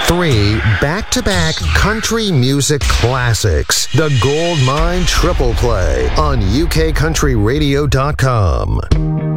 Three back-to-back country music classics. The Gold Mine Triple Play on UKCountryRadio.com.